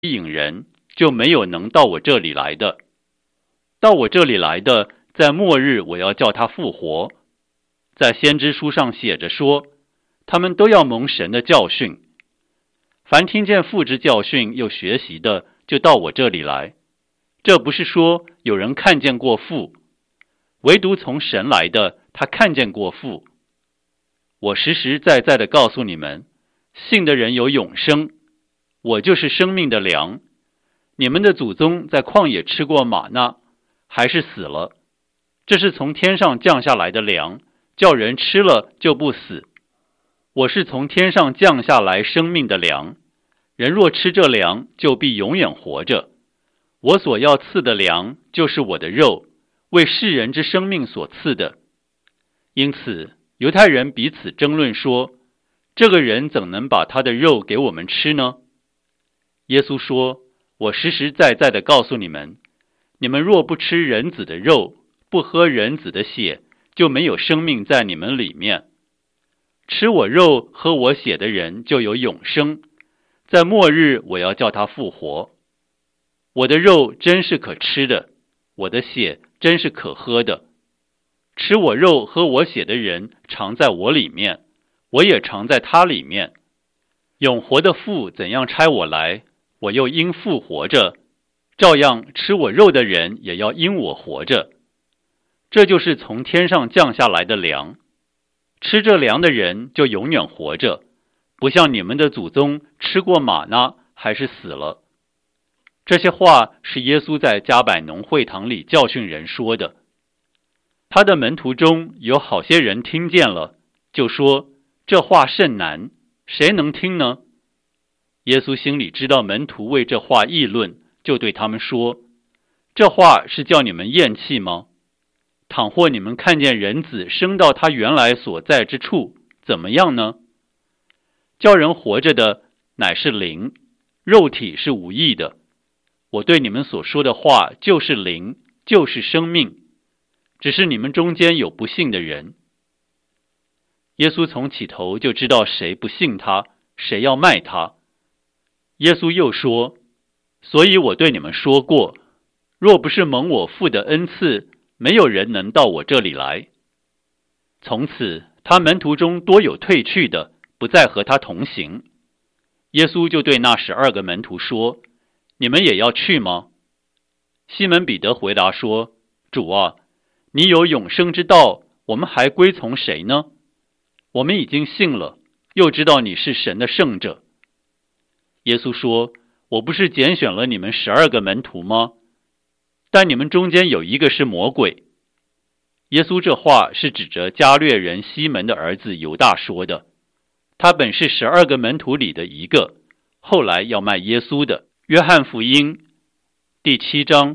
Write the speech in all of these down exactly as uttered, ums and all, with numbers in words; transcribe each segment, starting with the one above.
引人，就没有能到我这里来的。到我这里来的，在末日我要叫他复活。在先知书上写着说，他们都要蒙神的教训。凡听见父之教训又学习的，就到我这里来。这不是说有人看见过父，唯独从神来的，他看见过父。我实实在在的告诉你们，信的人有永生，我就是生命的粮。你们的祖宗在旷野吃过玛纳，还是死了。这是从天上降下来的粮，叫人吃了就不死。我是从天上降下来生命的粮，人若吃这粮，就必永远活着。我所要赐的粮，就是我的肉，为世人之生命所赐的。因此犹太人彼此争论说，这个人怎能把他的肉给我们吃呢？耶稣说，我实实在在的告诉你们，你们若不吃人子的肉，不喝人子的血，就没有生命在你们里面。吃我肉喝我血的人就有永生，在末日我要叫他复活。我的肉真是可吃的，我的血真是可喝的。吃我肉喝我血的人常在我里面，我也常在他里面。永活的父怎样差我来，我又因父活着，照样吃我肉的人也要因我活着。这就是从天上降下来的粮，吃这粮的人就永远活着，不像你们的祖宗吃过玛纳，还是死了。这些话是耶稣在迦百农会堂里教训人说的。他的门徒中有好些人听见了，就说，这话甚难，谁能听呢？耶稣心里知道门徒为这话议论，就对他们说，这话是叫你们厌弃吗？倘或你们看见人子升到他原来所在之处，怎么样呢？叫人活着的乃是灵，肉体是无益的。我对你们所说的话就是灵，就是生命，只是你们中间有不信的人。耶稣从起头就知道谁不信他，谁要卖他。耶稣又说，所以我对你们说过，若不是蒙我父的恩赐，没有人能到我这里来。从此他门徒中多有退去的，不再和他同行。耶稣就对那十二个门徒说，你们也要去吗？西门彼得回答说，主啊，你有永生之道，我们还归从谁呢？我们已经信了，又知道你是神的圣者。耶稣说，我不是拣选了你们十二个门徒吗？但你们中间有一个是魔鬼。耶稣这话是指着加略人西门的儿子犹大说的，他本是十二个门徒里的一个，后来要卖耶稣的。约翰福音第七章。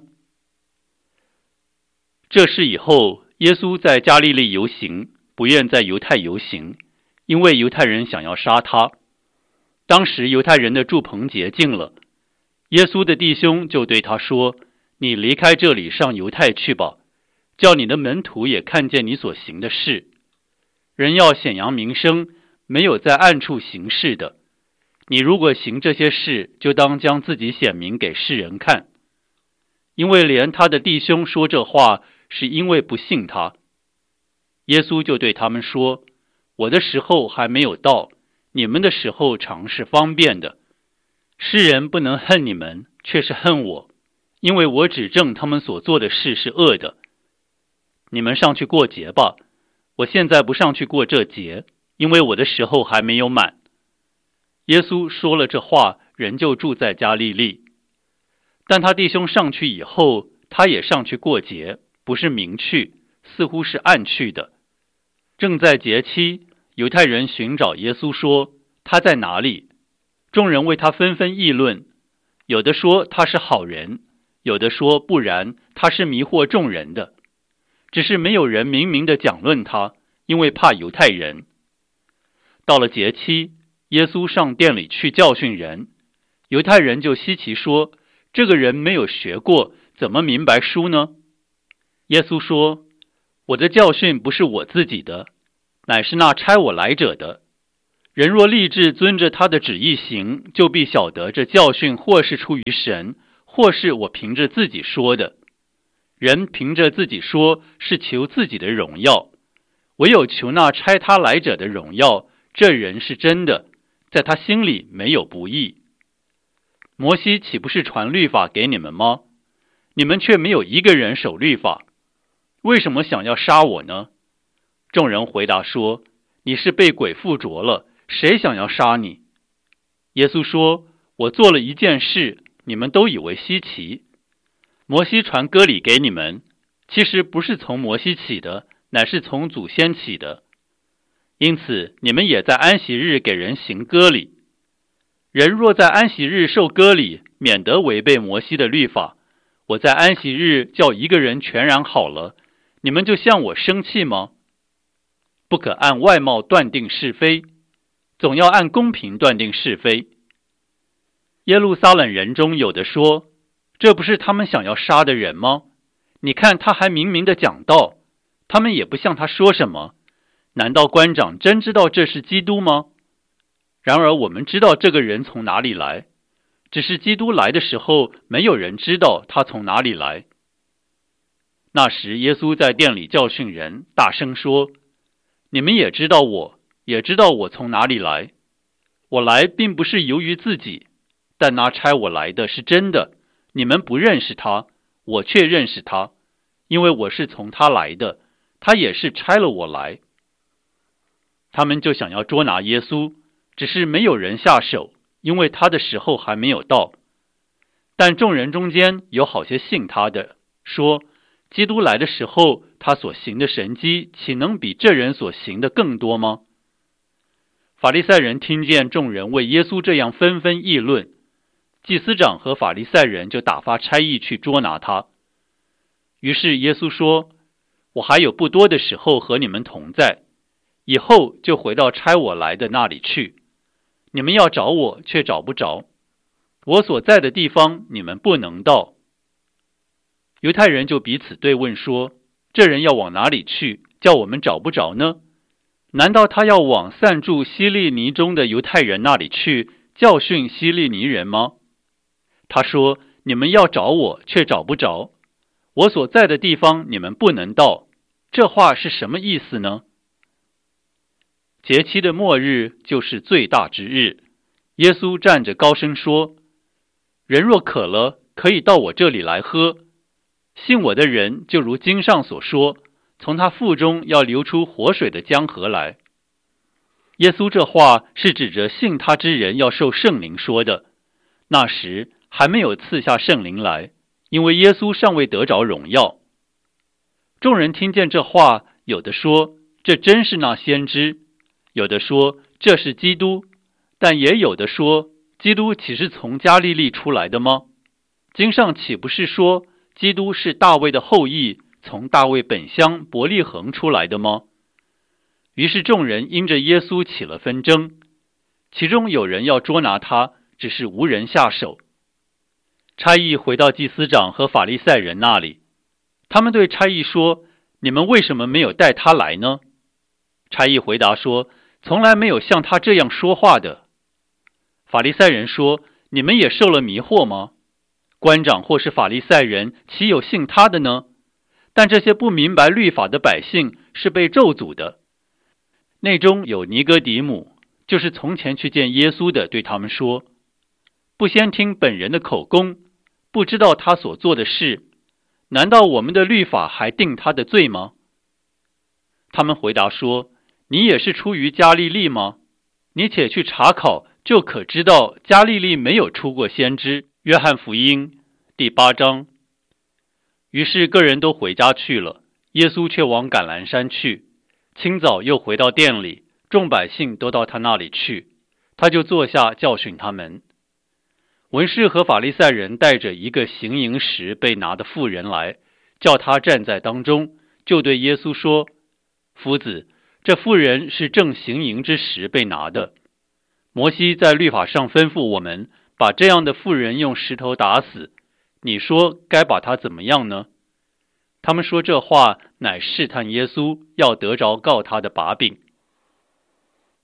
这事以后，耶稣在加利利游行，不愿在犹太游行，因为犹太人想要杀他。当时犹太人的住棚节近了，耶稣的弟兄就对他说，你离开这里上犹太去吧，叫你的门徒也看见你所行的事。人要显扬名声，没有在暗处行事的。你如果行这些事，就当将自己显明给世人看。因为连他的弟兄说这话，是因为不信他。耶稣就对他们说，我的时候还没有到，你们的时候常是方便的。世人不能恨你们，却是恨我，因为我指证他们所做的事是恶的。你们上去过节吧，我现在不上去过这节，因为我的时候还没有满。耶稣说了这话，人就住在加利利。但他弟兄上去以后，他也上去过节，不是明去，似乎是暗去的。正在节期，犹太人寻找耶稣说，他在哪里？众人为他纷纷议论，有的说他是好人，有的说不然，他是迷惑众人的。只是没有人明明的讲论他，因为怕犹太人。到了节期，耶稣上殿里去教训人，犹太人就稀奇说，这个人没有学过，怎么明白书呢？耶稣说，我的教训不是我自己的，乃是那差我来者的。 人若立志遵着他的旨意行，就必晓得这教训或是出于神，或是我凭着自己说的。人凭着自己说，是求自己的荣耀，唯有求那差他来者的荣耀，这人是真的，在他心里没有不义。摩西岂不是传律法给你们吗？你们却没有一个人守律法，为什么想要杀我呢？众人回答说，你是被鬼附着了，谁想要杀你？耶稣说，我做了一件事，你们都以为稀奇。摩西传割礼给你们，其实不是从摩西起的，乃是从祖先起的。因此你们也在安息日给人行割礼。人若在安息日受割礼，免得违背摩西的律法。我在安息日叫一个人全然好了，你们就向我生气吗？不可按外貌断定是非，总要按公平断定是非。耶路撒冷人中有的说，这不是他们想要杀的人吗？你看他还明明的讲道，他们也不向他说什么。难道官长真知道这是基督吗？然而我们知道这个人从哪里来，只是基督来的时候，没有人知道他从哪里来。那时耶稣在殿里教训人，大声说，你们也知道我，也知道我从哪里来。我来并不是由于自己，但那差我来的是真的，你们不认识他，我却认识他，因为我是从他来的，他也是差了我来。他们就想要捉拿耶稣，只是没有人下手，因为他的时候还没有到。但众人中间有好些信他的，说，基督来的时候，他所行的神迹，岂能比这人所行的更多吗？法利赛人听见众人为耶稣这样纷纷议论，祭司长和法利赛人就打发差役去捉拿他。于是耶稣说，我还有不多的时候和你们同在，以后就回到差我来的那里去。你们要找我，却找不着，我所在的地方你们不能到。犹太人就彼此对问说，这人要往哪里去，叫我们找不着呢？难道他要往散住希利尼中的犹太人那里去，教训希利尼人吗？他说，你们要找我，却找不着，我所在的地方你们不能到。这话是什么意思呢？节期的末日就是最大之日。耶稣站着高声说，人若渴了，可以到我这里来喝。信我的人，就如经上所说，从他腹中要流出活水的江河来。耶稣这话是指着信他之人要受圣灵说的。那时还没有赐下圣灵来，因为耶稣尚未得着荣耀。众人听见这话，有的说，这真是那先知；有的说，这是基督；但也有的说，基督岂是从加利利出来的吗？经上岂不是说，基督是大卫的后裔，从大卫本乡伯利恒出来的吗？于是众人因着耶稣起了纷争，其中有人要捉拿他，只是无人下手。差役回到祭司长和法利赛人那里，他们对差役说，你们为什么没有带他来呢？差役回答说，从来没有像他这样说话的。法利赛人说，你们也受了迷惑吗？官长或是法利赛人，岂有信他的呢？但这些不明白律法的百姓是被咒诅的。内中有尼哥底母，就是从前去见耶稣的，对他们说，不先听本人的口供，不知道他所做的事，难道我们的律法还定他的罪吗？他们回答说，你也是出于加利利吗？你且去查考，就可知道加利利没有出过先知。约翰福音第八章。于是个人都回家去了，耶稣却往橄榄山去。清早又回到店里，众百姓都到他那里去，他就坐下教训他们。文士和法利赛人带着一个行淫时被拿的妇人来，叫他站在当中，就对耶稣说，夫子，这妇人是正行淫之时被拿的。摩西在律法上吩咐我们，把这样的妇人用石头打死，你说该把她怎么样呢？他们说这话乃试探耶稣，要得着告他的把柄。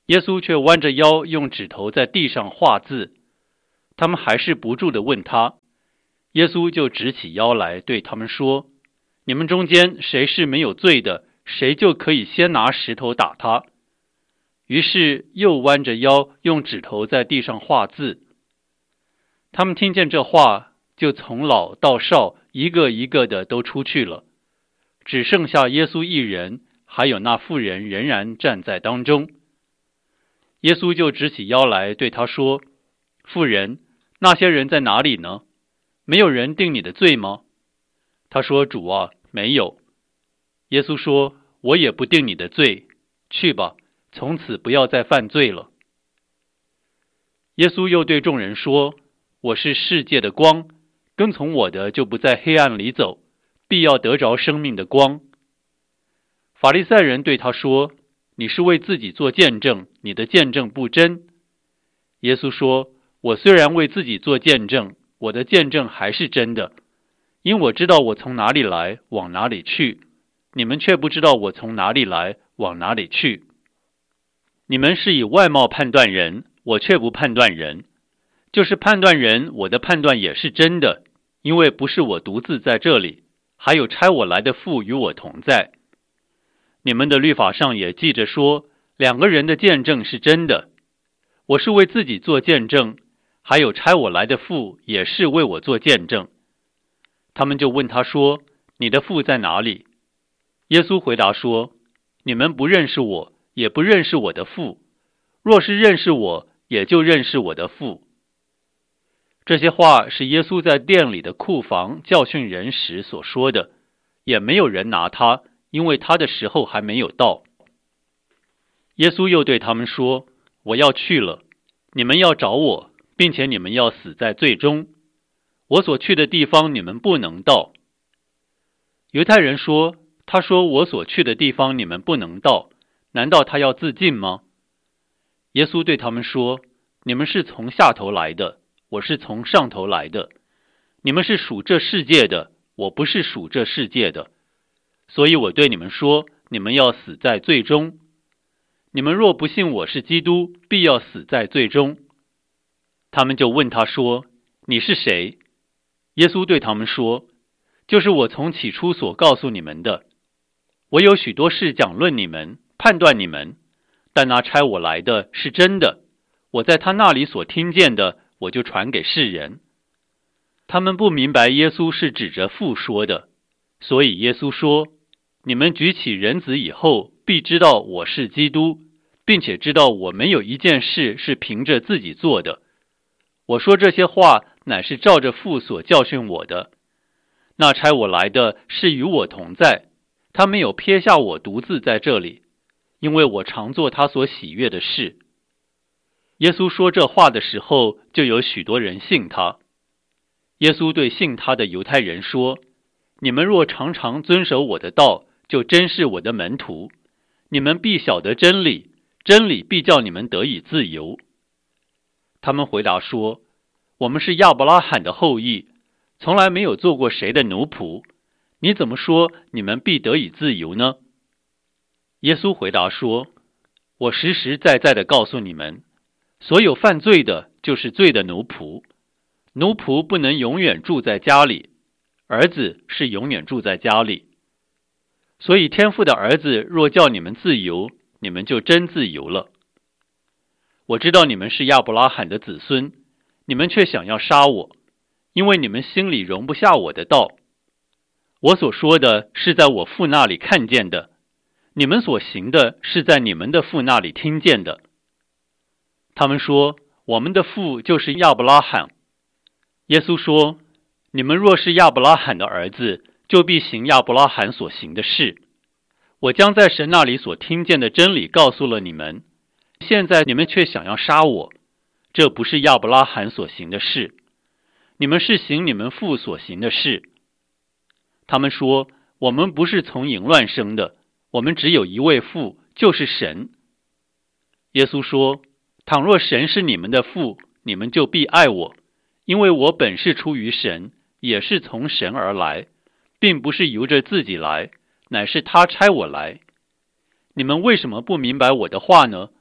耶稣却弯着腰用指头在地上画字。他们还是不住地问他，耶稣就直起腰来对他们说，你们中间谁是没有罪的，谁就可以先拿石头打他。于是又弯着腰用指头在地上画字。他们听见这话，就从老到少一个一个的都出去了，只剩下耶稣一人，还有那妇人仍然站在当中。耶稣就直起腰来对他说，妇人，那些人在哪里呢？没有人定你的罪吗？他说，主啊，没有。耶稣说，我也不定你的罪，去吧，从此不要再犯罪了。耶稣又对众人说，我是世界的光，跟从我的就不在黑暗里走，必要得着生命的光。法利赛人对他说，你是为自己做见证，你的见证不真。耶稣说，我虽然为自己做见证，我的见证还是真的，因我知道我从哪里来，往哪里去，你们却不知道我从哪里来，往哪里去。你们是以外貌判断人，我却不判断人。就是判断人，我的判断也是真的，因为不是我独自在这里，还有差我来的父与我同在。你们的律法上也记着说，两个人的见证是真的。我是为自己做见证，还有差我来的父也是为我做见证。他们就问他说，你的父在哪里？耶稣回答说，你们不认识我，也不认识我的父。若是认识我，也就认识我的父。这些话是耶稣在殿里的库房教训人时所说的，也没有人拿他，因为他的时候还没有到。耶稣又对他们说，我要去了，你们要找我，并且你们要死在罪中。我所去的地方你们不能到。犹太人说，他说我所去的地方你们不能到，难道他要自尽吗？耶稣对他们说，你们是从下头来的，我是从上头来的。你们是属这世界的，我不是属这世界的。所以我对你们说，你们要死在罪中。你们若不信我是基督，必要死在罪中。他们就问他说，你是谁？耶稣对他们说，就是我从起初所告诉你们的。我有许多事讲论你们，判断你们，但那差我来的是真的，我在他那里所听见的，我就传给世人。他们不明白耶稣是指着父说的，所以耶稣说，你们举起人子以后，必知道我是基督，并且知道我没有一件事是凭着自己做的。我说这些话，乃是照着父所教训我的。那差我来的是与我同在，他没有撇下我独自在这里，因为我常做他所喜悦的事。耶稣说这话的时候，就有许多人信他。耶稣对信他的犹太人说，你们若常常遵守我的道，就真是我的门徒，你们必晓得真理，真理必叫你们得以自由。他们回答说，我们是亚伯拉罕的后裔，从来没有做过谁的奴仆，你怎么说你们必得以自由呢？耶稣回答说，我实实在在的告诉你们，所有犯罪的就是罪的奴仆。奴仆不能永远住在家里，儿子是永远住在家里。所以天父的儿子若叫你们自由，你们就真自由了。我知道你们是亚伯拉罕的子孙，你们却想要杀我，因为你们心里容不下我的道。我所说的是在我父那里看见的，你们所行的是在你们的父那里听见的。他们说，我们的父就是亚伯拉罕。耶稣说，你们若是亚伯拉罕的儿子，就必行亚伯拉罕所行的事。我将在神那里所听见的真理告诉了你们，现在你们却想要杀我，这不是亚伯拉罕所行的事，你们是行你们父所行的事。他们说，我们不是从淫乱生的，我们只有一位父，就是神。耶稣说，倘若神是你们的父，你们就必爱我，因为我本是出于神，也是从神而来，并不是由着自己来，乃是他差我来。你们为什么不明白我的话呢？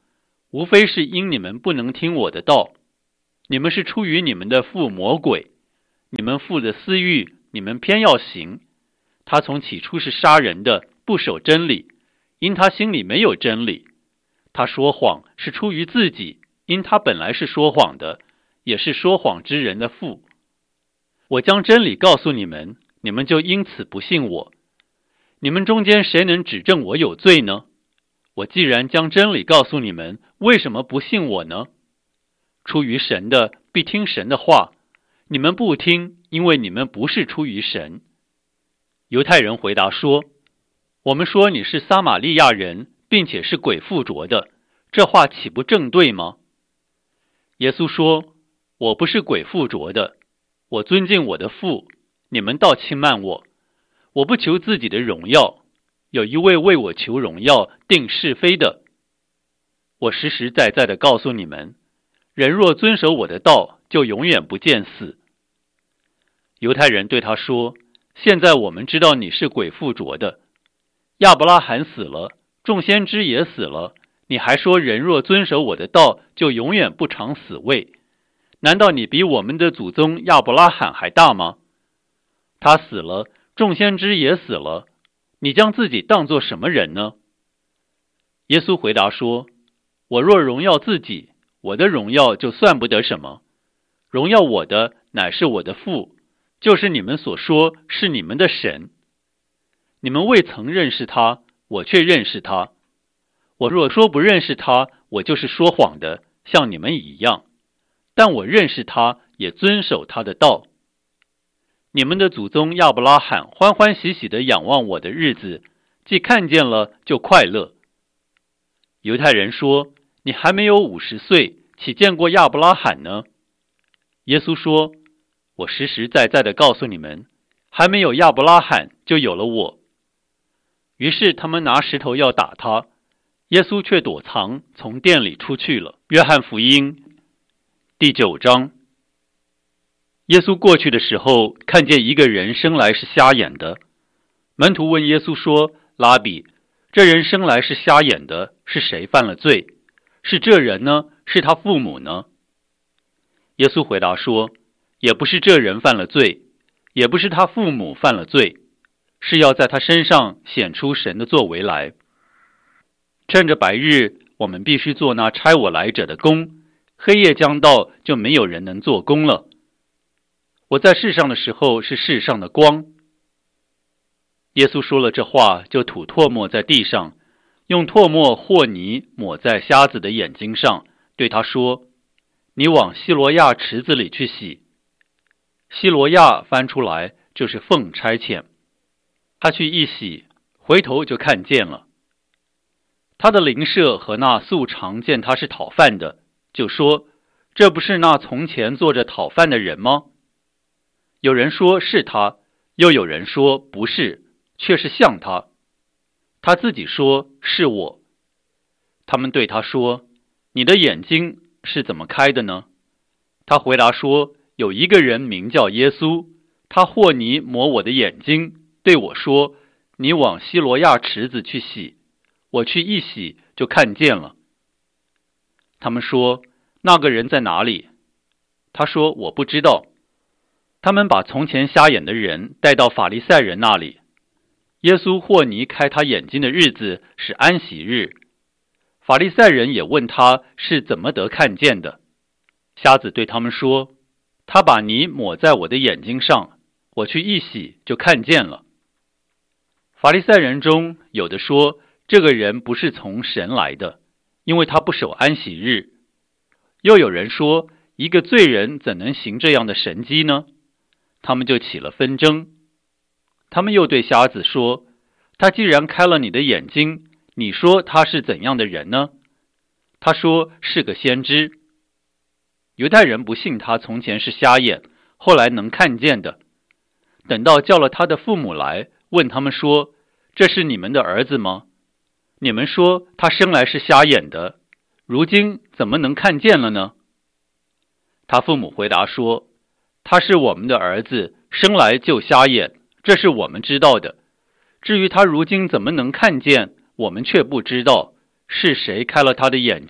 无非是因你们不能听我的道。你们是出于你们的父魔鬼，你们父的私欲，你们偏要行。他从起初是杀人的，不守真理，因他心里没有真理。他说谎是出于自己，因他本来是说谎的，也是说谎之人的父。我将真理告诉你们，你们就因此不信我。你们中间谁能指证我有罪呢？我既然将真理告诉你们，为什么不信我呢？出于神的必听神的话，你们不听，因为你们不是出于神。犹太人回答说，我们说你是撒玛利亚人，并且是鬼附着的，这话岂不正对吗？耶稣说，我不是鬼附着的，我尊敬我的父，你们倒轻慢我。我不求自己的荣耀，有一位为我求荣耀定是非的。我实实在在的告诉你们，人若遵守我的道，就永远不见死。犹太人对他说，现在我们知道你是鬼附着的。亚伯拉罕死了，众先知也死了，你还说人若遵守我的道，就永远不尝死味。难道你比我们的祖宗亚伯拉罕还大吗？他死了，众先知也死了，你将自己当作什么人呢？耶稣回答说，我若荣耀自己，我的荣耀就算不得什么。荣耀我的乃是我的父，就是你们所说是你们的神。你们未曾认识他，我却认识他。我若说不认识他，我就是说谎的，像你们一样。但我认识他，也遵守他的道。你们的祖宗亚伯拉罕欢欢喜喜地仰望我的日子，既看见了，就快乐。犹太人说，你还没有五十岁，岂见过亚伯拉罕呢？耶稣说，我实实在在地告诉你们，还没有亚伯拉罕，就有了我。于是他们拿石头要打他，耶稣却躲藏，从店里出去了。约翰福音第九章。耶稣过去的时候，看见一个人生来是瞎眼的。门徒问耶稣说，拉比，这人生来是瞎眼的，是谁犯了罪？是这人呢？是他父母呢？耶稣回答说，也不是这人犯了罪，也不是他父母犯了罪，是要在他身上显出神的作为来。趁着白日，我们必须做那差我来者的工，黑夜将到，就没有人能做工了。我在世上的时候是世上的光。耶稣说了这话，就吐唾沫在地上，用唾沫和泥抹在瞎子的眼睛上，对他说，你往西罗亚池子里去洗。西罗亚翻出来就是奉差遣。他去一洗，回头就看见了。他的邻舍和那素常见他是讨饭的，就说，这不是那从前坐着讨饭的人吗？有人说是他，又有人说不是，却是像他。他自己说是我。他们对他说，你的眼睛是怎么开的呢？他回答说，有一个人名叫耶稣，他和泥抹我的眼睛，对我说，你往西罗亚池子去洗。我去一洗，就看见了。他们说，那个人在哪里？他说，我不知道。他们把从前瞎眼的人带到法利赛人那里。耶稣和泥开他眼睛的日子是安息日。法利赛人也问他是怎么得看见的。瞎子对他们说，他把泥抹在我的眼睛上，我去一洗，就看见了。法利赛人中有的说，这个人不是从神来的，因为他不守安息日。又有人说，一个罪人怎能行这样的神迹呢？他们就起了纷争。他们又对瞎子说，他既然开了你的眼睛，你说他是怎样的人呢？他说是个先知。犹太人不信他从前是瞎眼，后来能看见的。等到叫了他的父母来，问他们说，这是你们的儿子吗？你们说他生来是瞎眼的，如今怎么能看见了呢？他父母回答说，他是我们的儿子，生来就瞎眼，这是我们知道的。至于他如今怎么能看见，我们却不知道，是谁开了他的眼睛，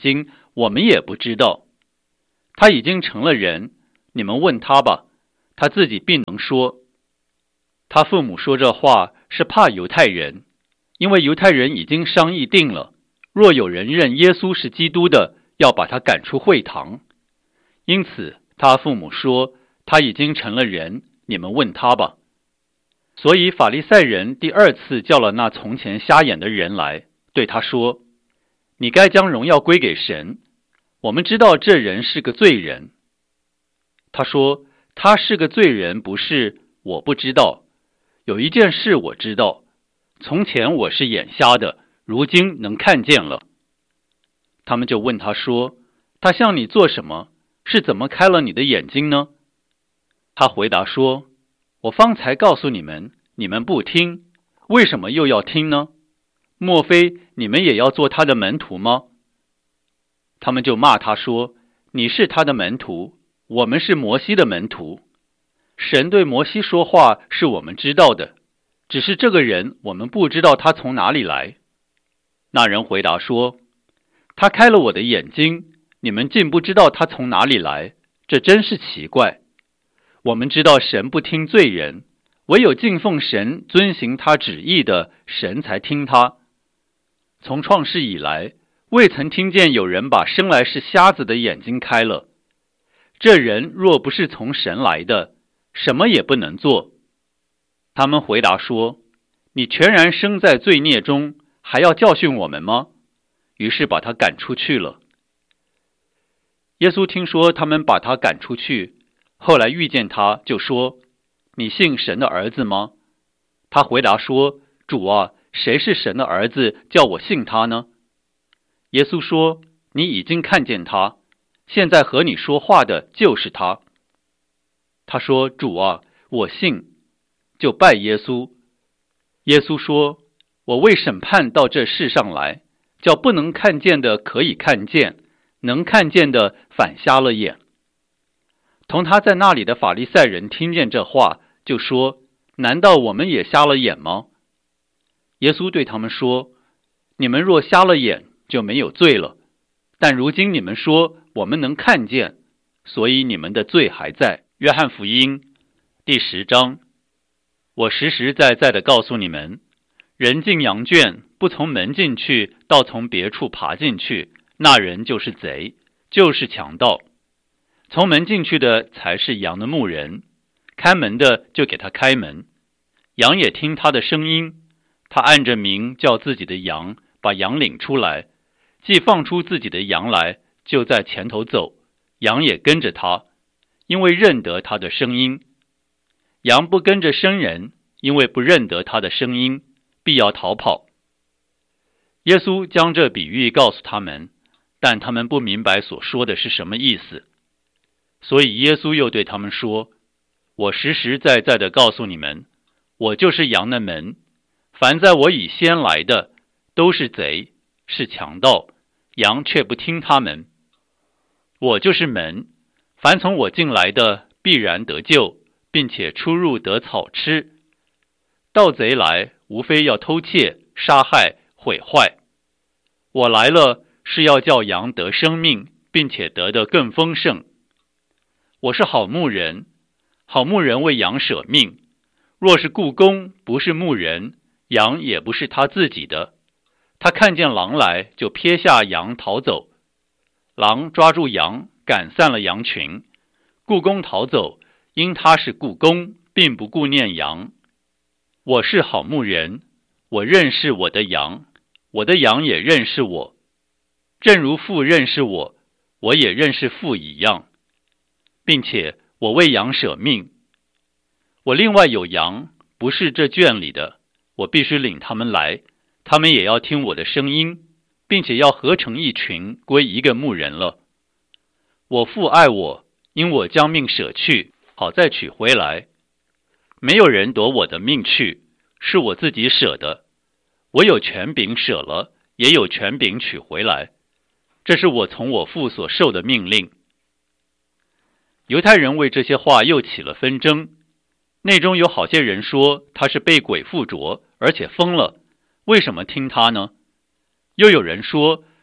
我们也不知道。他已经成了人，你们问他吧，他自己必能说。他父母说这话是怕犹太人，因为犹太人已经商议定了，若有人认耶稣是基督的，要把他赶出会堂。因此他父母说，他已经成了人，你们问他吧。所以法利赛人第二次叫了那从前瞎眼的人来，对他说，你该将荣耀归给神，我们知道这人是个罪人。他说，他是个罪人不是，我不知道。有一件事我知道，从前我是眼瞎的，如今能看见了。他们就问他说，他向你做什么？是怎么开了你的眼睛呢？他回答说，我方才告诉你们，你们不听，为什么又要听呢？莫非你们也要做他的门徒吗？他们就骂他说，你是他的门徒，我们是摩西的门徒。神对摩西说话是我们知道的，只是这个人我们不知道他从哪里来。那人回答说，他开了我的眼睛，你们竟不知道他从哪里来，这真是奇怪。我们知道神不听罪人，唯有敬奉神遵行他旨意的，神才听他。从创世以来，未曾听见有人把生来是瞎子的眼睛开了。这人若不是从神来的，什么也不能做。他们回答说，你全然生在罪孽中，还要教训我们吗？于是把他赶出去了。耶稣听说他们把他赶出去，后来遇见他，就说，你信神的儿子吗？他回答说，主啊，谁是神的儿子，叫我信他呢？耶稣说，你已经看见他，现在和你说话的就是他。他说，主啊，我信，就拜耶稣。耶稣说，我为审判到这世上来，叫不能看见的可以看见，能看见的反瞎了眼。同他在那里的法利赛人听见这话，就说，难道我们也瞎了眼吗？耶稣对他们说，你们若瞎了眼，就没有罪了，但如今你们说我们能看见，所以你们的罪还在。约翰福音第十章，我实实在在地告诉你们，人进羊圈，不从门进去，倒从别处爬进去，那人就是贼，就是强盗。从门进去的才是羊的牧人，开门的就给他开门，羊也听他的声音，他按着名叫自己的羊，把羊领出来，既放出自己的羊来，就在前头走，羊也跟着他，因为认得他的声音。羊不跟着生人，因为不认得他的声音，必要逃跑。耶稣将这比喻告诉他们，但他们不明白所说的是什么意思。所以耶稣又对他们说，我实实在在地告诉你们，我就是羊的门，凡在我以先来的，都是贼，是强盗，羊却不听他们。我就是门，凡从我进来的，必然得救，并且出入得草吃。盗贼来，无非要偷窃、杀害、毁坏。我来了，是要叫羊得生命，并且得得更丰盛。我是好牧人，好牧人为羊舍命。若是雇工不是牧人，羊也不是他自己的。他看见狼来，就撇下羊逃走。狼抓住羊，赶散了羊群。雇工逃走，因他是雇工，并不顾念羊。我是好牧人，我认识我的羊，我的羊也认识我。正如父认识我，我也认识父一样，并且我为羊舍命。我另外有羊，不是这圈里的，我必须领他们来，他们也要听我的声音，并且要合成一群，归一个牧人了。我父爱我，因我将命舍去，好再取回来。没有人夺我的命去，是我自己舍的。我有权柄舍了，也有权柄取回来。这是我从我父所受的命令。犹太人为这些话又起了纷争，内中有好些人说他是被鬼附着，而且疯了，为什么听他呢？又有人说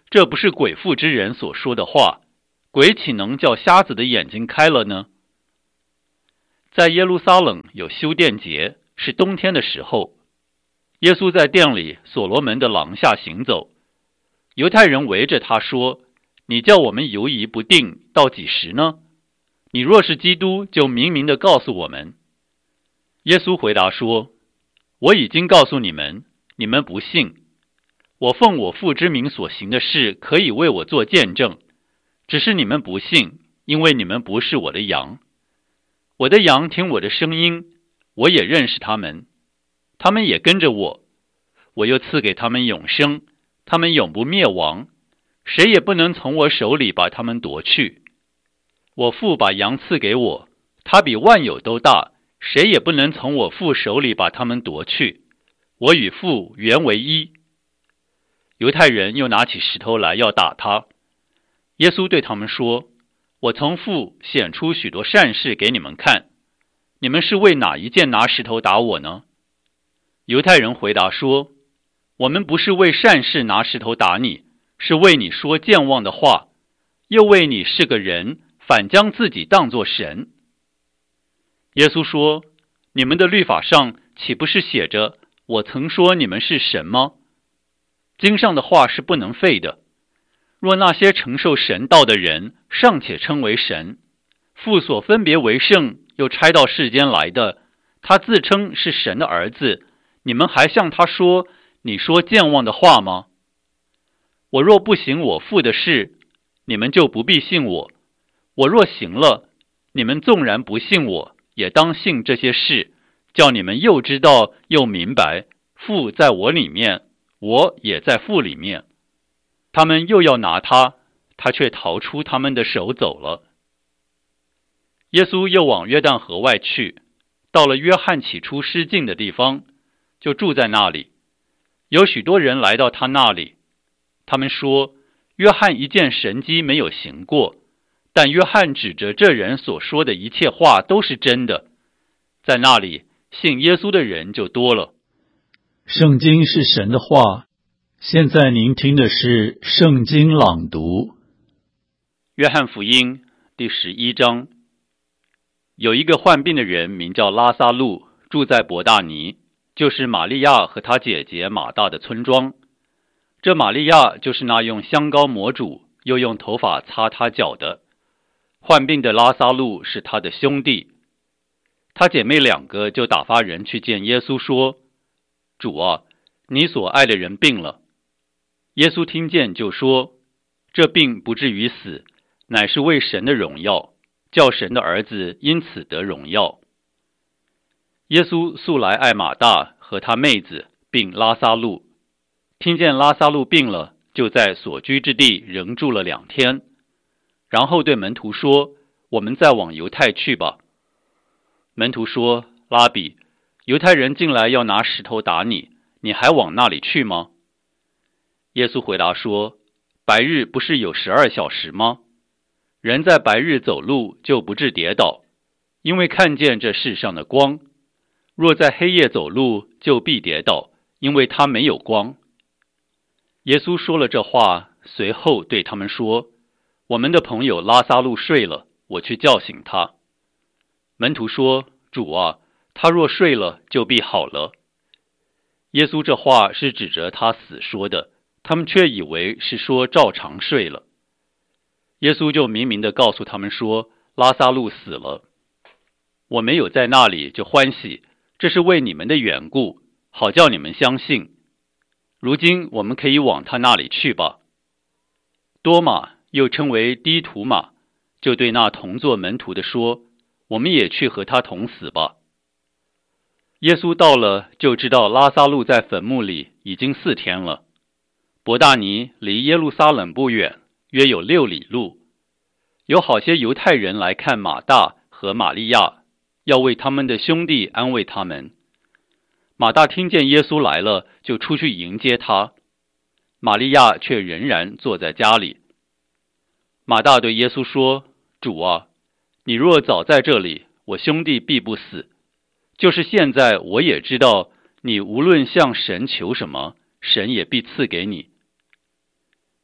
这不是鬼妇之人所说的话，鬼岂能叫瞎子的眼睛开了呢？在耶路撒冷有修殿节，是冬天的时候，耶稣在殿里所罗门的廊下行走，犹太人围着他说，你叫我们犹疑不定到几时呢？你若是基督，就明明地告诉我们。耶稣回答说，我已经告诉你们，你们不信。我奉我父之名所行的事，可以为我做见证，只是你们不信，因为你们不是我的羊。我的羊听我的声音，我也认识他们，他们也跟着我。我又赐给他们永生，他们永不灭亡，谁也不能从我手里把他们夺去。我父把羊赐给我，他比万有都大，谁也不能从我父手里把他们夺去。我与父原为一。犹太人又拿起石头来要打他。耶稣对他们说，我从父显出许多善事给你们看，你们是为哪一件拿石头打我呢？犹太人回答说，我们不是为善事拿石头打你，是为你说健忘的话，又为你是个人，反将自己当作神。耶稣说，你们的律法上岂不是写着，我曾说你们是神吗？经上的话是不能废的。若那些承受神道的人尚且称为神，父所分别为圣又差到世间来的，他自称是神的儿子，你们还向他说，你说健忘的话吗？我若不行我父的事，你们就不必信我；我若行了，你们纵然不信我，也当信这些事，叫你们又知道又明白，父在我里面，我也在父里面。他们又要拿他，他却逃出他们的手走了。耶稣又往约旦河外去，到了约翰起初施浸的地方，就住在那里。有许多人来到他那里，他们说，约翰一件神迹没有行过，但约翰指着这人所说的一切话都是真的。在那里信耶稣的人就多了。 圣经是神的话，现在您听的是圣经朗读。 约翰福音第十一章。有一个患病的人名叫拉撒路，住在伯大尼，就是玛利亚和她姐姐马大的村庄。这玛利亚就是那用香膏抹主，又用头发擦他脚的。患病的拉撒路是他的兄弟。他姐妹两个就打发人去见耶稣说，主啊，你所爱的人病了。耶稣听见就说，这病不至于死，乃是为神的荣耀，叫神的儿子因此得荣耀。耶稣素来爱马大和他妹子并拉撒路，听见拉撒路病了，就在所居之地仍住了两天，然后对门徒说，我们再往犹太去吧。门徒说，拉比，犹太人进来要拿石头打你，你还往那里去吗？耶稣回答说，白日不是有十二小时吗？人在白日走路就不致跌倒，因为看见这世上的光；若在黑夜走路，就必跌倒，因为他没有光。耶稣说了这话，随后对他们说，我们的朋友拉撒路睡了，我去叫醒他。门徒说，主啊，他若睡了，就必好了。耶稣这话是指着他死说的，他们却以为是说照常睡了。耶稣就明明地告诉他们说，拉撒路死了。我没有在那里就欢喜，这是为你们的缘故，好叫你们相信。如今我们可以往他那里去吧。多马，又称为低图马，就对那同作门徒的说，我们也去和他同死吧。耶稣到了，就知道拉撒路在坟墓里已经四天了。伯大尼离耶路撒冷不远，约有六里路。有好些犹太人来看马大和玛利亚，要为他们的兄弟安慰他们。马大听见耶稣来了，就出去迎接他，玛利亚却仍然坐在家里。马大对耶稣说，主啊，你若早在这里，我兄弟必不死。就是现在，我也知道，你无论向神求什么，神也必赐给你。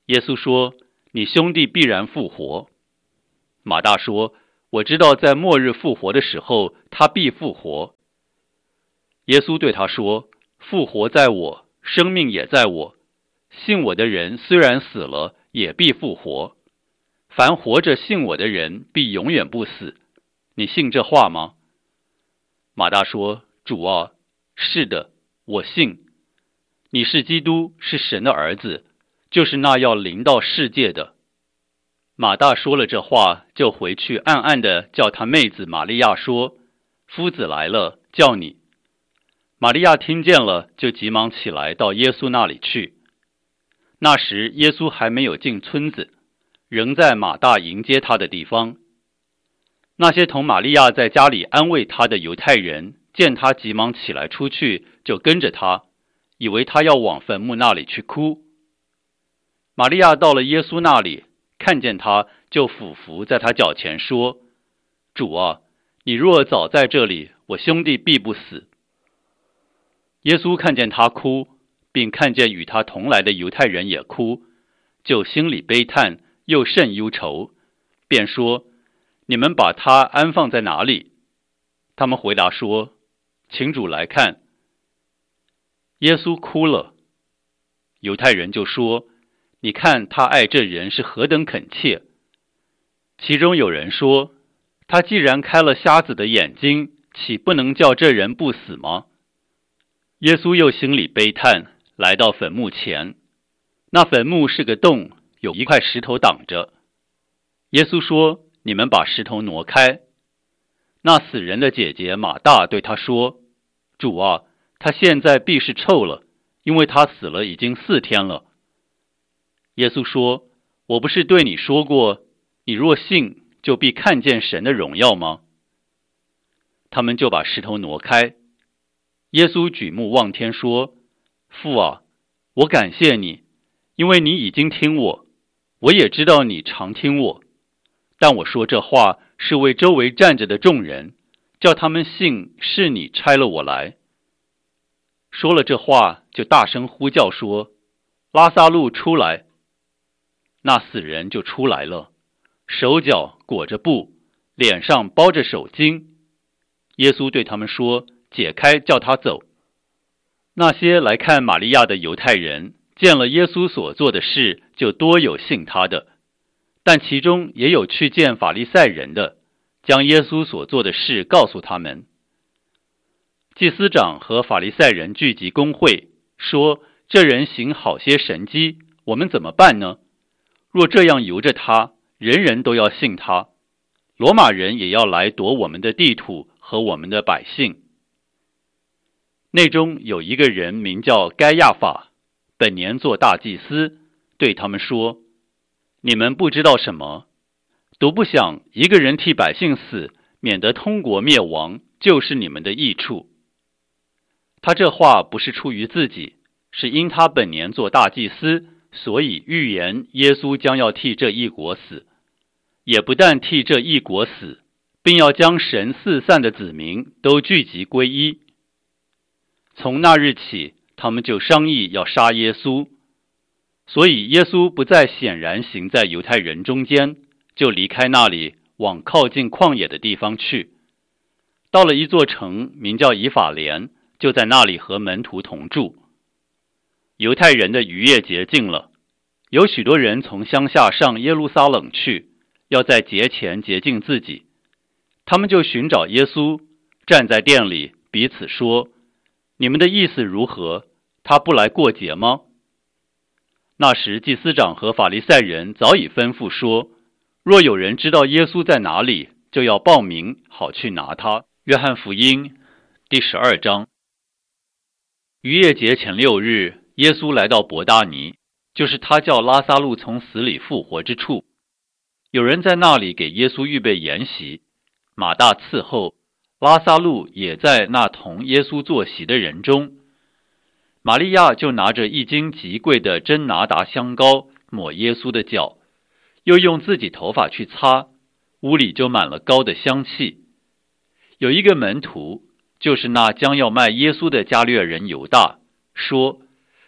耶稣说：你兄弟必然复活。马大说：我知道在末日复活的时候，他必复活。耶稣对他说：复活在我，生命也在我。信我的人虽然死了，也必复活。凡活着信我的人，必永远不死。你信这话吗？马大说：主啊，是的，我信。你是基督，是神的儿子，就是那要临到世界的。马大说了这话，就回去暗暗地叫他妹子玛利亚说：夫子来了，叫你。玛利亚听见了，就急忙起来到耶稣那里去。那时耶稣还没有进村子，仍在马大迎接他的地方。那些同玛利亚在家里安慰他的犹太人，见他急忙起来出去，就跟着他，以为他要往坟墓那里去哭。玛利亚到了耶稣那里，看见他，就俯伏在他脚前说：主啊，你若早在这里，我兄弟必不死。耶稣看见他哭，并看见与他同来的犹太人也哭，就心里悲叹，又甚忧愁，便说：你们把他安放在哪里？他们回答说：请主来看。耶稣哭了。犹太人就说：你看他爱这人是何等恳切。其中有人说：他既然开了瞎子的眼睛，岂不能叫这人不死吗？耶稣又心里悲叹，来到坟墓前。那坟墓是个洞，有一块石头挡着。耶稣说：你们把石头挪开。那死人的姐姐马大对他说：主啊，他现在必是臭了，因为他死了已经四天了。耶稣说：我不是对你说过，你若信，就必看见神的荣耀吗？他们就把石头挪开。耶稣举目望天说：父啊，我感谢你，因为你已经听我，我也知道你常听我。但我说这话是为周围站着的众人，叫他们信是你差了我来。说了这话，就大声呼叫说：拉撒路出来！那死人就出来了，手脚裹着布，脸上包着手巾。耶稣对他们说：解开，叫他走。那些来看玛利亚的犹太人，见了耶稣所做的事，就多有信他的。但其中也有去见法利赛人的，将耶稣所做的事告诉他们。祭司长和法利赛人聚集公会，说：这人行好些神迹，我们怎么办呢？若这样由着他，人人都要信他，罗马人也要来夺我们的地土和我们的百姓。内中有一个人名叫该亚法，本年做大祭司，对他们说：你们不知道什么，独不想一个人替百姓死，免得通国灭亡，就是你们的益处。他这话不是出于自己，是因他本年做大祭司，所以预言耶稣将要替这一国死，也不但替这一国死，并要将神四散的子民都聚集归一。从那日起，他们就商议要杀耶稣，所以耶稣不再显然行在犹太人中间，就离开那里，往靠近旷野的地方去。到了一座城，名叫以法莲，就在那里和门徒同住。犹太人的逾越节近了，有许多人从乡下上耶路撒冷去，要在节前洁净自己。他们就寻找耶稣，站在店里，彼此说：你们的意思如何？他不来过节吗？那时祭司长和法利赛人早已吩咐说：若有人知道耶稣在哪里，就要报名，好去拿他。约翰福音第十二章。逾越节前六日，耶稣来到伯大尼，就是他叫拉撒路从死里复活之处。有人在那里给耶稣预备筵席，马大伺候，拉撒路也在那同耶稣坐席的人中。玛利亚就拿着一斤极贵的真拿达香膏抹耶稣的脚，又用自己头发去擦，屋里就满了膏的香气。有一个门徒，就是那将要卖耶稣的加略人犹大，说：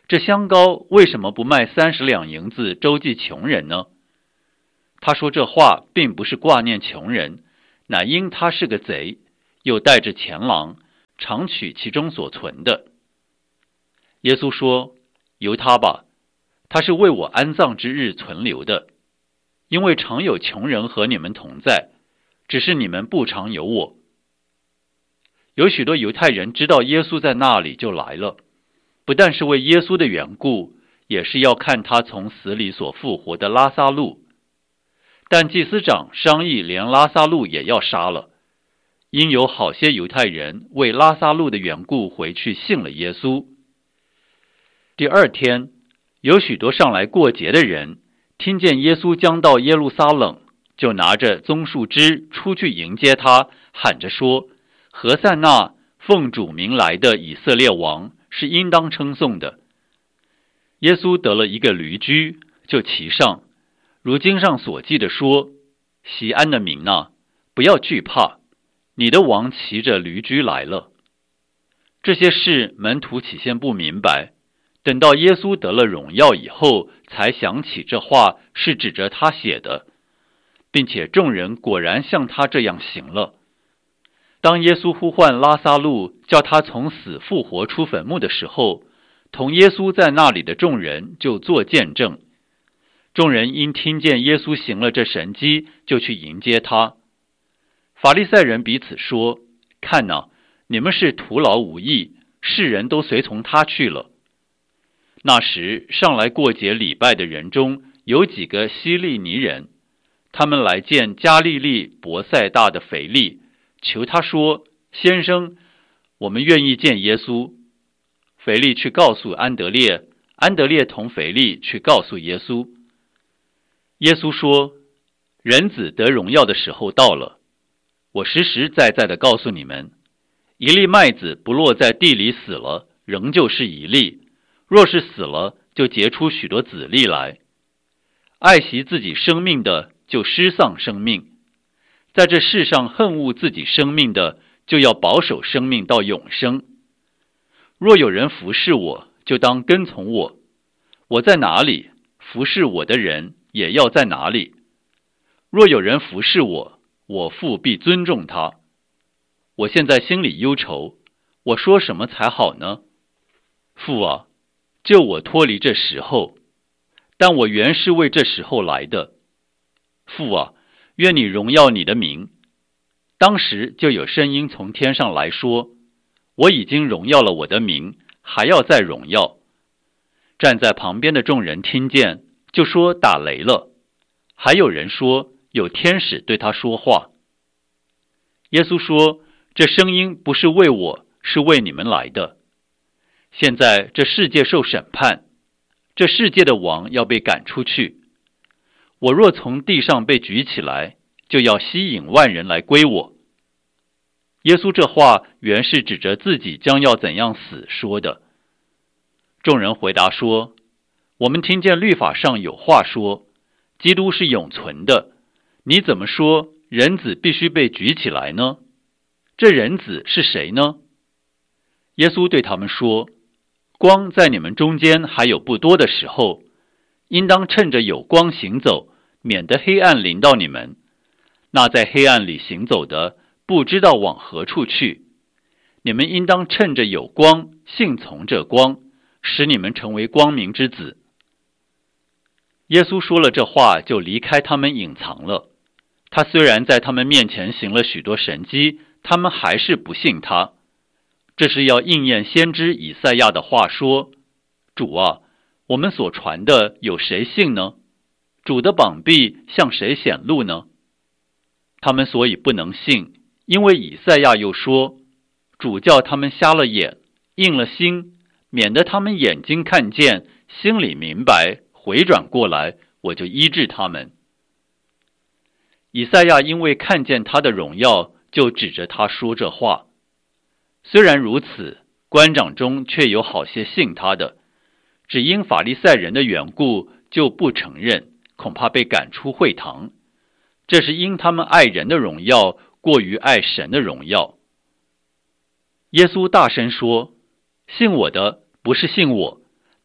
这香膏为什么不卖三十两银子周济穷人呢？他说这话并不是挂念穷人，乃因他是个贼，又带着钱囊，常取其中所存的。耶稣说，由他吧，他是为我安葬之日存留的，因为常有穷人和你们同在，只是你们不常有我。有许多犹太人知道耶稣在那里，就来了，不但是为耶稣的缘故，也是要看他从死里所复活的拉撒路。但祭司长商议连拉撒路也要杀了，因有好些犹太人为拉撒路的缘故回去信了耶稣。第二天，有许多上来过节的人听见耶稣将到耶路撒冷，就拿着棕树枝出去迎接他，喊着说，何塞那，奉主名来的以色列王是应当称颂的。耶稣得了一个驴驹，就骑上，如经上所记的说，锡安的民哪，不要惧怕，你的王骑着驴驹来了。这些事门徒起先不明白，等到耶稣得了荣耀以后，才想起这话是指着他写的，并且众人果然像他这样行了。当耶稣呼唤拉撒路，叫他从死复活出坟墓的时候，同耶稣在那里的众人就作见证。众人因听见耶稣行了这神迹，就去迎接他。法利赛人彼此说，看哪，你们是徒劳无益，世人都随从他去了。那时上来过节礼拜的人中有几个希利尼人，他们来见加利利伯赛大的腓力，求他说，先生，我们愿意见耶稣。腓力去告诉安德烈，安德烈同腓力去告诉耶稣。耶稣说，人子得荣耀的时候到了，我实实在在地告诉你们，一粒麦子不落在地里死了，仍旧是一粒，若是死了，就结出许多子粒来。爱惜自己生命的，就失丧生命；在这世上恨恶自己生命的，就要保守生命到永生。若有人服侍我，就当跟从我，我在哪里，服侍我的人也要在哪里。若有人服侍我，我父必尊重他。我现在心里忧愁，我说什么才好呢？父啊，救我脱离这时候，但我原是为这时候来的。父啊，愿你荣耀你的名。当时就有声音从天上来说，我已经荣耀了我的名，还要再荣耀。站在旁边的众人听见，就说打雷了。还有人说有天使对他说话。耶稣说，这声音不是为我，是为你们来的。现在这世界受审判，这世界的王要被赶出去。我若从地上被举起来，就要吸引万人来归我。耶稣这话原是指着自己将要怎样死说的。众人回答说，我们听见律法上有话说，基督是永存的，你怎么说人子必须被举起来呢？这人子是谁呢？耶稣对他们说，光在你们中间还有不多的时候，应当趁着有光行走，免得黑暗临到你们。那在黑暗里行走的，不知道往何处去。你们应当趁着有光，信从这光，使你们成为光明之子。耶稣说了这话，就离开他们隐藏了。他虽然在他们面前行了许多神迹，他们还是不信他。这是要应验先知以赛亚的话说，主啊，我们所传的有谁信呢？主的膀臂向谁显露呢？他们所以不能信，因为以赛亚又说，主叫他们瞎了眼，硬了心，免得他们眼睛看见，心里明白，回转过来，我就医治他们。以赛亚因为看见他的荣耀，就指着他说这话。虽然如此，官长中却有好些信他的，只因法利赛人的缘故，就不承认，恐怕被赶出会堂。这是因他们爱人的荣耀过于爱神的荣耀。耶稣大声说，信我的不是信我，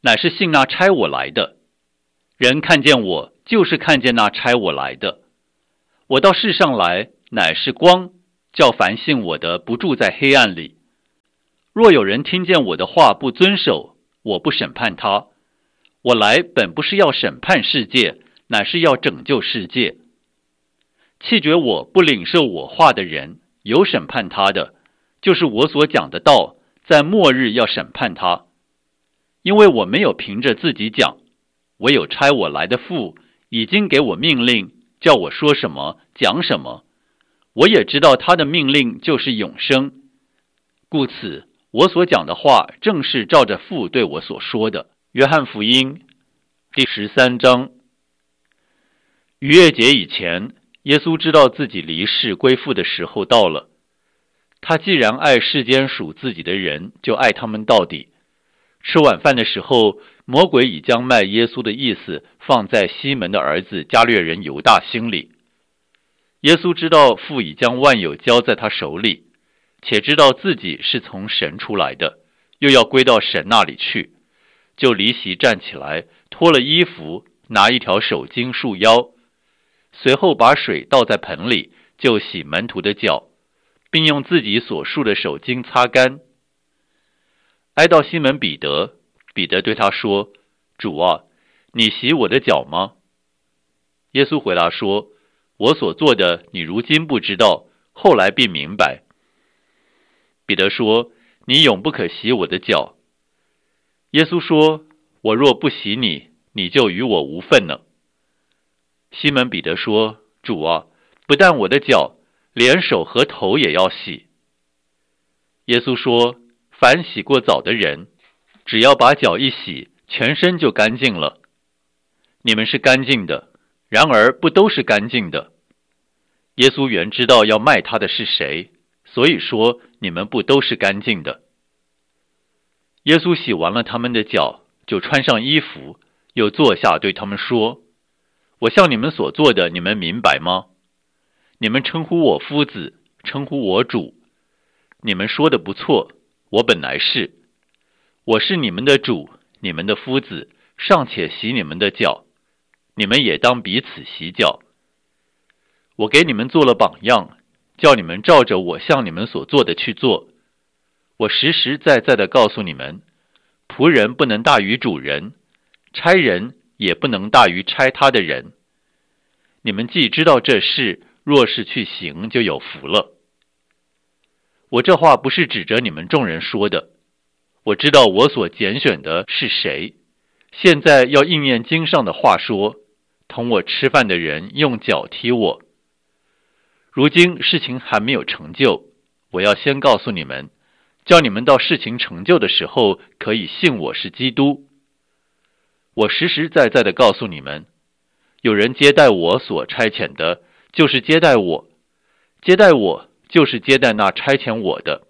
乃是信那差我来的。人看见我，就是看见那差我来的。我到世上来，乃是光，叫凡信我的不住在黑暗里。若有人听见我的话不遵守，我不审判他。我来本不是要审判世界，乃是要拯救世界。弃绝我不领受我话的人，有审判他的，就是我所讲的道，在末日要审判他。因为我没有凭着自己讲，唯有差我来的父已经给我命令，叫我说什么讲什么。我也知道他的命令就是永生，故此我所讲的话正是照着父对我所说的。约翰福音第十三章。逾越节以前，耶稣知道自己离世归父的时候到了。他既然爱世间属自己的人，就爱他们到底。吃晚饭的时候，魔鬼已将卖耶稣的意思放在西门的儿子加略人犹大心里。耶稣知道父已将万有交在他手里，且知道自己是从神出来的，又要归到神那里去，就离席站起来，脱了衣服，拿一条手巾束腰，随后把水倒在盆里，就洗门徒的脚，并用自己所束的手巾擦干。挨到西门彼得，彼得对他说：主啊，你洗我的脚吗？耶稣回答说：我所做的你如今不知道，后来必明白。彼得说：你永不可洗我的脚。耶稣说：我若不洗你，你就与我无分了。西门彼得说：主啊，不但我的脚，连手和头也要洗。耶稣说：凡洗过澡的人，只要把脚一洗，全身就干净了。你们是干净的，然而不都是干净的。耶稣原知道要卖他的是谁，所以说你们不都是干净的。耶稣洗完了他们的脚，就穿上衣服，又坐下对他们说：我向你们所做的，你们明白吗？你们称呼我夫子，称呼我主，你们说的不错，我本来是。我是你们的主，你们的夫子，尚且洗你们的脚，你们也当彼此洗脚。我给你们做了榜样，叫你们照着我向你们所做的去做。我实实在在地告诉你们，仆人不能大于主人，差人也不能大于差他的人。你们既知道这事，若是去行，就有福了。我这话不是指着你们众人说的，我知道我所拣选的是谁。现在要应验经上的话说，同我吃饭的人用脚踢我。如今事情还没有成就，我要先告诉你们，叫你们到事情成就的时候，可以信我是基督。我实实在在地告诉你们，有人接待我所差遣的，就是接待我；接待我，就是接待那差遣我的。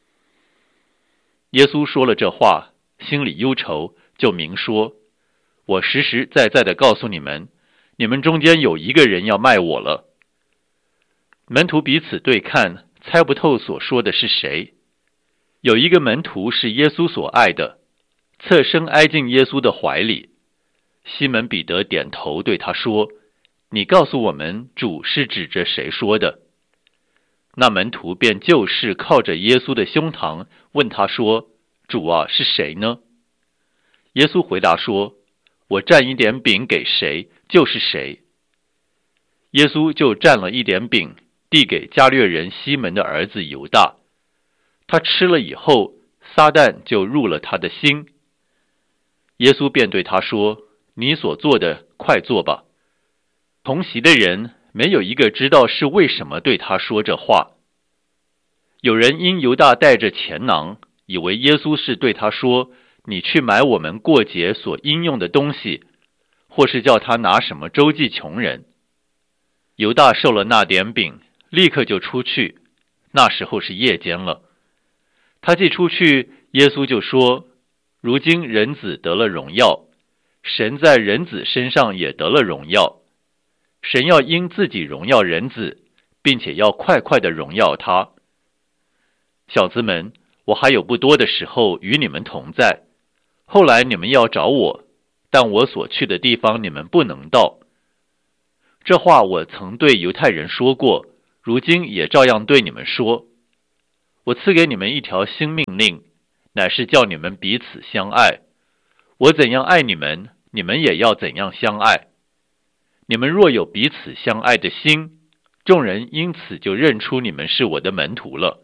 耶稣说了这话，心里忧愁，就明说：我实实在在地告诉你们，你们中间有一个人要卖我了。门徒彼此对看，猜不透所说的是谁。有一个门徒是耶稣所爱的，侧身挨进耶稣的怀里。西门彼得点头对他说：你告诉我们，主是指着谁说的？那门徒便就事靠着耶稣的胸膛，问他说：主啊，是谁呢？耶稣回答说：我蘸一点饼给谁，就是谁。耶稣就蘸了一点饼，递给加略人西门的儿子犹大。他吃了以后，撒旦就入了他的心。耶稣便对他说：你所做的，快做吧。同席的人没有一个知道是为什么对他说这话。有人因犹大带着钱囊，以为耶稣是对他说：你去买我们过节所应用的东西，或是叫他拿什么周济穷人。犹大受了那点饼，立刻就出去，那时候是夜间了。他既出去，耶稣就说：如今人子得了荣耀，神在人子身上也得了荣耀。神要因自己荣耀人子，并且要快快地荣耀他。小子们，我还有不多的时候与你们同在， 后来你们要找我，但我所去的地方你们不能到。这话我曾对犹太人说过，如今也照样对你们说。我赐给你们一条新命令，乃是叫你们彼此相爱。我怎样爱你们，你们也要怎样相爱。你们若有彼此相爱的心，众人因此就认出你们是我的门徒了。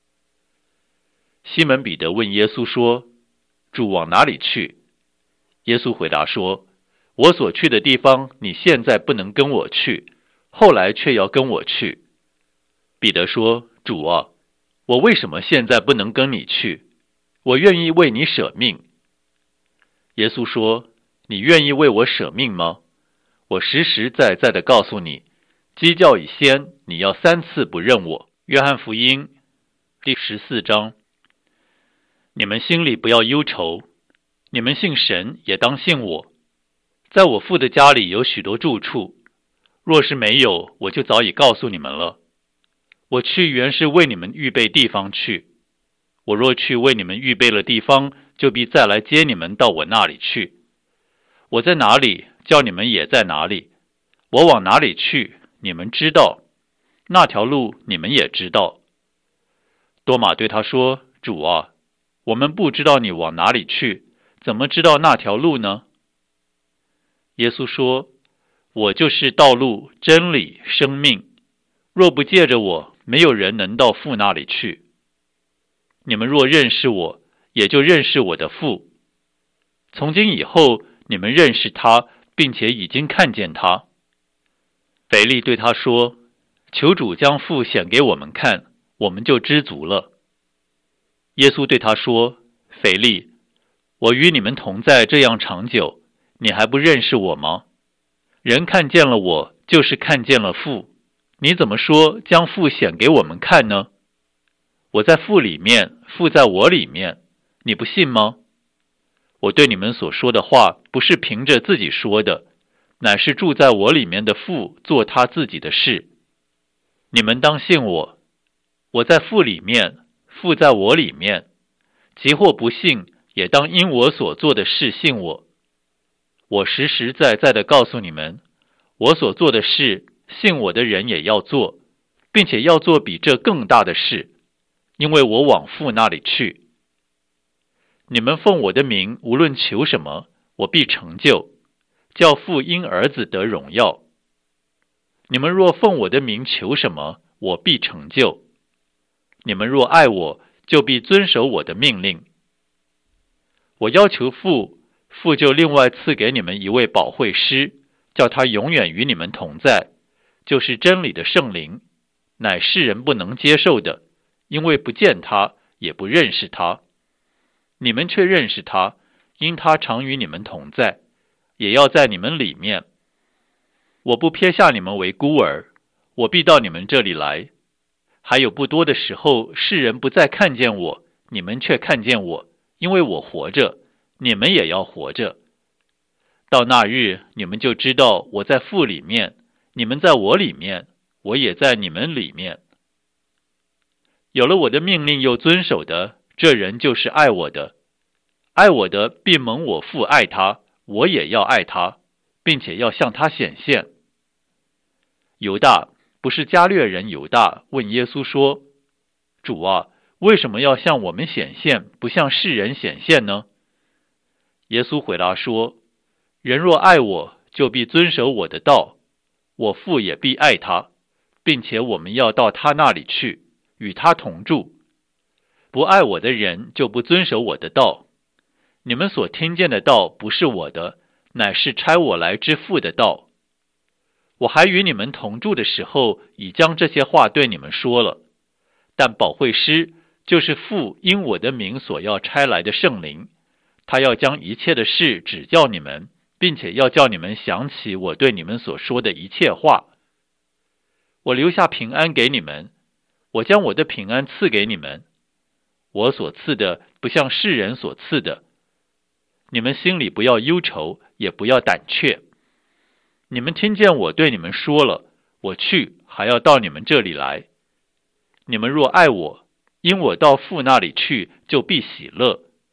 西门彼得问耶稣说：主往哪里去？耶稣回答说：我所去的地方，你现在不能跟我去，后来却要跟我去。彼得说：主啊，我为什么现在不能跟你去？我愿意为你舍命。耶稣说：你愿意为我舍命吗？我实实在在地告诉你，鸡叫以先，你要三次不认我。约翰福音第十四章。你们心里不要忧愁，你们信神也当信我。在我父的家里有许多住处，若是没有，我就早已告诉你们了。我去原是为你们预备地方去。我若去为你们预备了地方，就必再来接你们到我那里去。我在哪里，叫你们也在哪里。我往哪里去，你们知道，那条路你们也知道。多马对他说：主啊，我们不知道你往哪里去，怎么知道那条路呢？耶稣说：我就是道路、真理、生命，若不借着我，没有人能到父那里去。你们若认识我，也就认识我的父。从今以后，你们认识他，并且已经看见他。腓利对他说：求主将父显给我们看，我们就知足了。耶稣对他说：腓利，我与你们同在这样长久，你还不认识我吗？人看见了我，就是看见了父。你怎么说将父显给我们看呢？我在父里面，父在我里面，你不信吗？我对你们所说的话，不是凭着自己说的，乃是住在我里面的父做他自己的事。你们当信我，我在父里面，父在我里面。即或不信，也当因我所做的事信我。我实实在在地告诉你们，我所做的事，信我的人也要做，并且要做比这更大的事，因为我往父那里去。你们奉我的名无论求什么，我必成就，叫父因儿子得荣耀。你们若奉我的名求什么，我必成就。你们若爱我，就必遵守我的命令。我要求父，父就另外赐给你们一位保惠师，叫他永远与你们同在，就是真理的圣灵，乃世人不能接受的，因为不见他，也不认识他。你们却认识他，因他常与你们同在，也要在你们里面。我不撇下你们为孤儿，我必到你们这里来。还有不多的时候，世人不再看见我，你们却看见我，因为我活着，你们也要活着。到那日，你们就知道我在父里面，你们在我里面，我也在你们里面。有了我的命令又遵守的，这人就是爱我的。爱我的必蒙我父爱他，我也要爱他，并且要向他显现。犹大，不是加略人犹大，问耶稣说：主啊，为什么要向我们显现，不向世人显现呢？耶稣回答说：人若爱我，就必遵守我的道，我父也必爱他，并且我们要到他那里去，与他同住。不爱我的人，就不遵守我的道。你们所听见的道不是我的，乃是差我来之父的道。我还与你们同住的时候，已将这些话对你们说了。但保惠师，就是父因我的名所要差来的圣灵，他要将一切的事指教你们，并且要叫你们想起我对你们所说的一切话。我留下平安给你们，我将我的平安赐给你们。我所赐的不像世人所赐的。你们心里不要忧愁，也不要胆怯。你们听见我对你们说了，我去还要到你们这里来。你们若爱我，因我到父那里去，就必喜乐，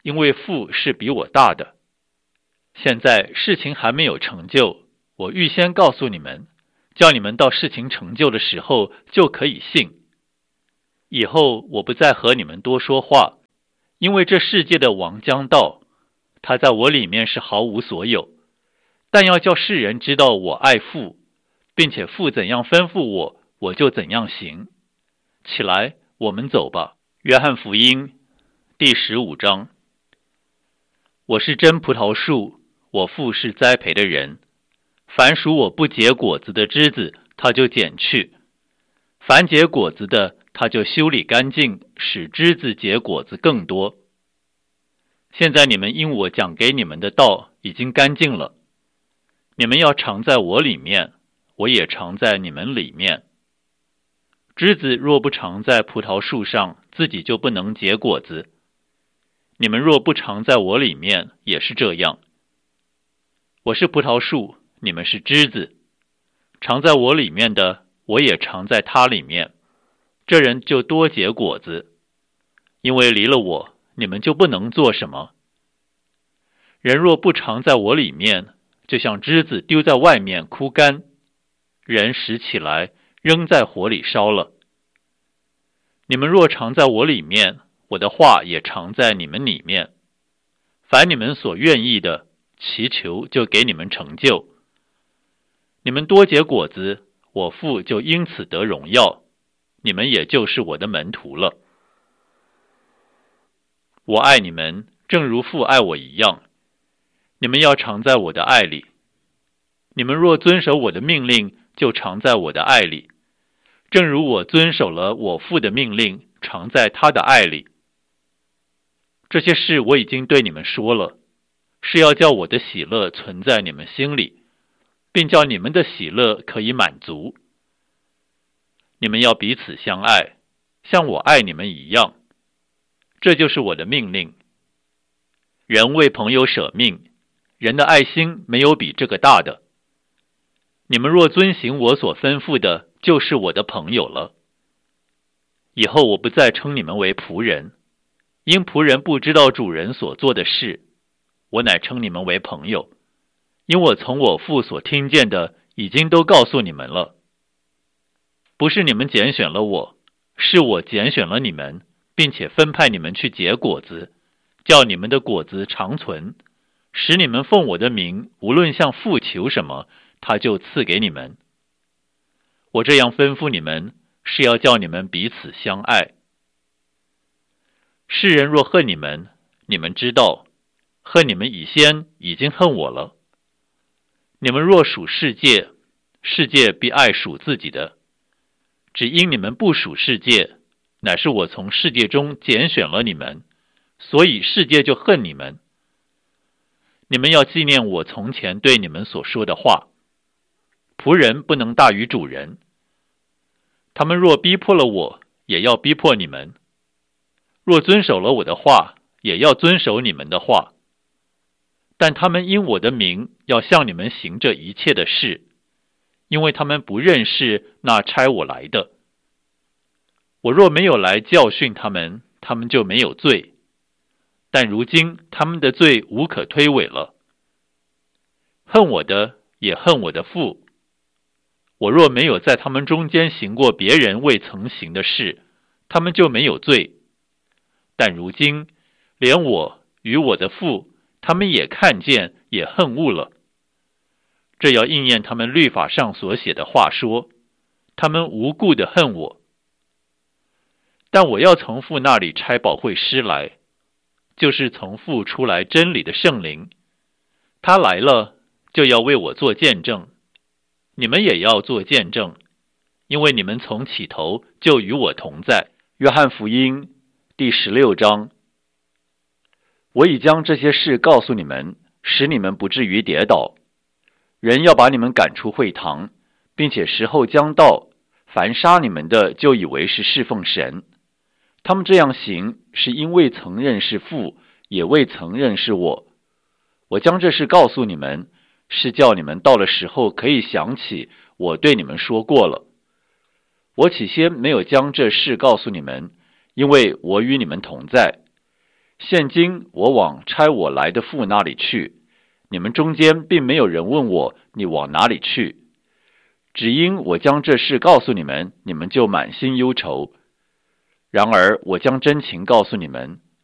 因为父是比我大的。现在事情还没有成就，我预先告诉你们，叫你们到事情成就的时候就可以信。以后我不再和你们多说话，因为这世界的王将到，他在我里面是毫无所有，但要叫世人知道我爱父，并且父怎样吩咐我，我就怎样行。起来，我们走吧。约翰福音第十五章。我是真葡萄树，我父是栽培的人。凡属我不结果子的枝子，他就剪去；凡结果子的，他就修理干净，使枝子结果子更多。现在你们因我讲给你们的道已经干净了，你们要常在我里面，我也常在你们里面。枝子若不常在葡萄树上，自己就不能结果子。你们若不常在我里面，也是这样。我是葡萄树，你们是枝子，常在我里面的，我也常在他里面。这人就多结果子，因为离了我，你们就不能做什么。人若不常在我里面，就像枝子丢在外面枯干，人拾起来扔在火里烧了。你们若常在我里面，我的话也常在你们里面。凡你们所愿意的，祈求就给你们成就。你们多结果子，我父就因此得荣耀，你们也就是我的门徒了。我爱你们，正如父爱我一样，你们要常在我的爱里。你们若遵守我的命令，就常在我的爱里，正如我遵守了我父的命令，常在他的爱里。这些事我已经对你们说了，是要叫我的喜乐存在你们心里，并叫你们的喜乐可以满足。你们要彼此相爱，像我爱你们一样，这就是我的命令。人为朋友舍命，人的爱心没有比这个大的。你们若遵行我所吩咐的，就是我的朋友了。以后我不再称你们为仆人，因仆人不知道主人所做的事，我乃称你们为朋友，因我从我父所听见的，已经都告诉你们了。不是你们拣选了我，是我拣选了你们，并且分派你们去结果子，叫你们的果子长存，使你们奉我的名，无论向父求什么，他就赐给你们。我这样吩咐你们，是要叫你们彼此相爱。世人若恨你们，你们知道，恨你们以先已经恨我了。你们若属世界，世界必爱属自己的。只因你们不属世界，乃是我从世界中拣选了你们，所以世界就恨你们。你们要纪念我从前对你们所说的话。仆人不能大于主人。他们若逼迫了我，也要逼迫你们；若遵守了我的话，也要遵守你们的话。但他们因我的名要向你们行这一切的事，因为他们不认识那差我来的。我若没有来教训他们，他们就没有罪，但如今他们的罪无可推诿了。恨我的也恨我的父。我若没有在他们中间行过别人未曾行的事，他们就没有罪。但如今连我与我的父，他们也看见，也恨恶了。这要应验他们律法上所写的话说，他们无故的恨我。但我要从父那里差保惠师来，就是从父出来真理的圣灵。他来了，就要为我做见证。你们也要做见证，因为你们从起头就与我同在。约翰福音第十六章。我已将这些事告诉你们，使你们不至于跌倒。人要把你们赶出会堂，并且时候将到，凡杀你们的就以为是侍奉神。他们这样行，是因未曾认识父，也未曾认识我。我将这事告诉你们，是叫你们到了时候可以想起我对你们说过了。我起先没有将这事告诉你们，因为我与你们同在。 现今我往差我来的父那里去，你们中间并没有人问我你往哪里去。只因我将这事告诉你们，你们就满心忧愁。然而我将真情告诉你们，